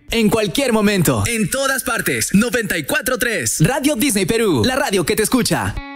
En cualquier momento. En todas partes. 94.3. Radio Disney Perú. La radio que te escucha.